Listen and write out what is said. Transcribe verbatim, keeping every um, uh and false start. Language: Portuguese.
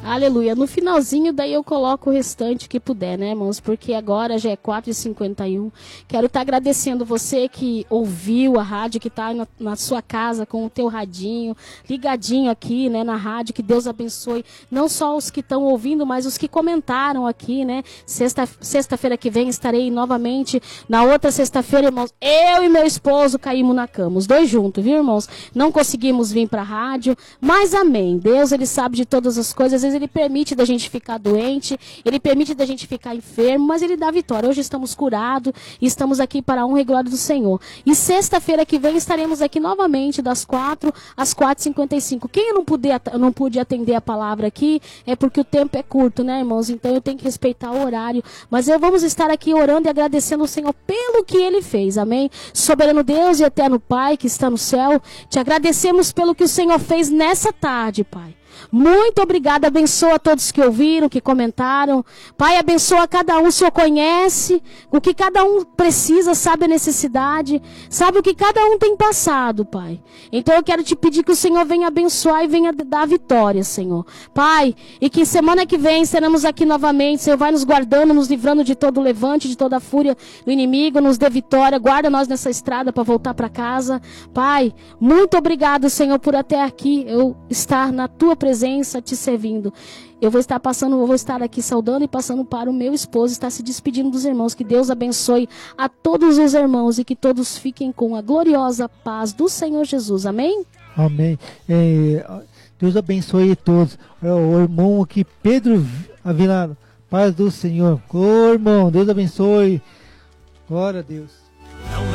Aleluia. No finalzinho, daí eu coloco o restante que puder, né, irmãos? Porque agora já é quatro e cinquenta e um. Quero estar agradecendo você que ouviu a rádio, que está na, na sua casa com o teu radinho, ligadinho aqui, né, na rádio. Que Deus abençoe não só os que estão ouvindo, mas os que comentaram aqui, né? Sexta, sexta-feira que vem estarei novamente. Na outra sexta-feira, irmãos, eu e meu esposo caímos na cama. Os dois juntos, viu, irmãos? Não conseguimos vir para a rádio, mas amém. Deus, Ele sabe de todas as coisas. Às vezes Ele permite da gente ficar doente, Ele permite da gente ficar enfermo, mas Ele dá vitória. Hoje estamos curados e estamos aqui para a honra e glória do Senhor. E sexta-feira que vem estaremos aqui novamente, das quatro às quatro e cinquenta e cinco. Quem eu não, puder, não pude atender a palavra aqui, é porque o tempo é curto, né, irmãos? Então eu tenho que respeitar o horário. Mas eu vamos estar aqui orando e agradecendo ao Senhor pelo que Ele fez, amém? Soberano Deus e eterno Pai que está no céu, te agradecemos pelo que o Senhor fez nessa tarde, Pai. Muito obrigada, abençoa todos que ouviram, que comentaram. Pai, abençoa cada um, o Senhor conhece o que cada um precisa, sabe a necessidade, sabe o que cada um tem passado, Pai. Então eu quero te pedir que o Senhor venha abençoar e venha dar vitória, Senhor. Pai, e que semana que vem seremos aqui novamente, Senhor, vai nos guardando, nos livrando de todo o levante, de toda a fúria do inimigo, nos dê vitória, guarda nós nessa estrada para voltar para casa. Pai, muito obrigado, Senhor, por até aqui eu estar na tua presença. presença te servindo. Eu vou estar passando, eu vou estar aqui saudando e passando para o meu esposo, estar se despedindo dos irmãos. Que Deus abençoe a todos os irmãos e que todos fiquem com a gloriosa paz do Senhor Jesus. Amém? Amém. É, Deus abençoe todos. É, o irmão aqui, Pedro Avilano, paz do Senhor. Ô irmão, Deus abençoe. Glória a Deus.